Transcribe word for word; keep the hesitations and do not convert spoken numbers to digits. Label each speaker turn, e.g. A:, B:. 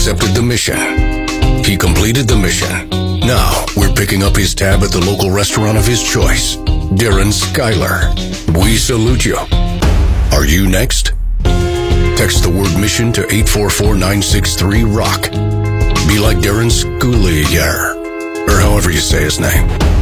A: accepted the mission. He completed the mission. Now, we're picking up his tab at the local restaurant of his choice. Darren Skylar. We salute you. Are you next? Text the word mission to eight four four nine six three ROCK. Be like Darren Skylar, or however you say his name.